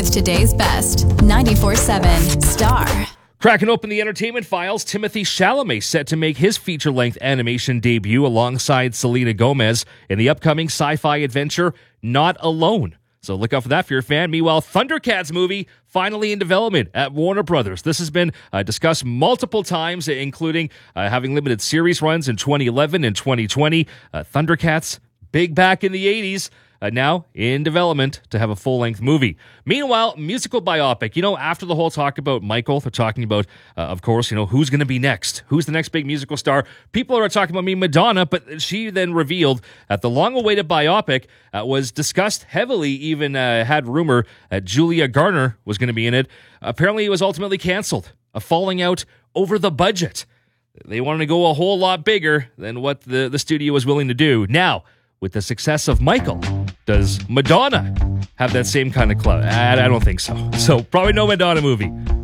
with today's best. 94.7 Star. Cracking open the entertainment files, Timothée Chalamet set to make his feature-length animation debut alongside Selena Gomez in the upcoming sci-fi adventure Not Alone. So look out for that if you're a fan. Meanwhile, Thundercats movie finally in development at Warner Brothers. This has been discussed multiple times, including having limited series runs in 2011 and 2020. Thundercats, big back in the 80s. Now in development to have a full-length movie. Meanwhile, musical biopic. After the whole talk about Michael, they're talking about, of course, who's going to be next? Who's the next big musical star? People are talking about Madonna, but she then revealed that the long-awaited biopic was discussed heavily, even had rumor that Julia Garner was going to be in it. Apparently, it was ultimately canceled. A falling out over the budget. They wanted to go a whole lot bigger than what the studio was willing to do. Now, with the success of Michael, does Madonna have that same kind of clout? I don't think so. So probably no Madonna movie.